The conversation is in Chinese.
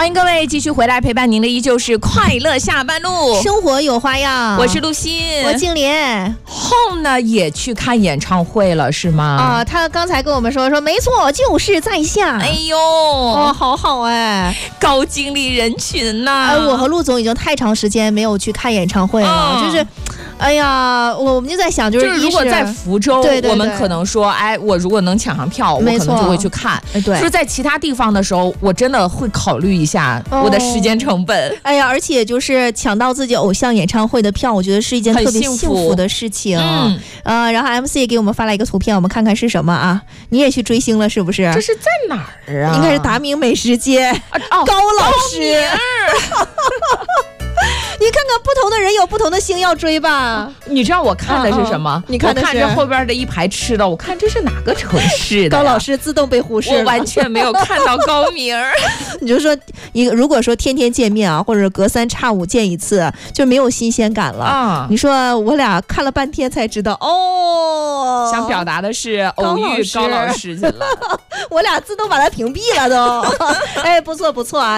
迎各位继续回来，陪伴您的依旧是快乐下班路， 生活有花样。 我是陆欣， 我静莲。 后呢也去看演唱会了是吗？ 啊，他刚才跟我们说没错，就是在下。 哎呦， 哦，好好哎， 高精力人群呐、 我和陆总已经太长时间没有去看演唱会了，就是。哎呀，我们就在想，就是如果在福州， 对， 我们可能说，哎，我如果能抢上票，我可能就会去看。 对， 就是在其他地方的时候，我真的会考虑一下我的时间成本。 哎呀，而且就是抢到自己偶像演唱会的票，我觉得是一件特别幸福的事情。然后 MC 也给我们发来一个图片，我们看看是什么啊？你也去追星了是不是？ 这是在哪儿啊？ 应该是达明美食街。高老师。你看看不同的人有不同的星要追吧。 你知道我看的是什么？ 你看的是我看着后边的一排吃的，我看这是哪个城市的？ 高老师自动被忽视了， 我完全没有看到高明。 你就说如果说天天见面啊，或者隔三差五见一次，就没有新鲜感了啊。你说我俩看了半天才知道哦， 想表达的是偶遇高老师去了， 我俩自动把他屏蔽了都。哎，不错不错啊。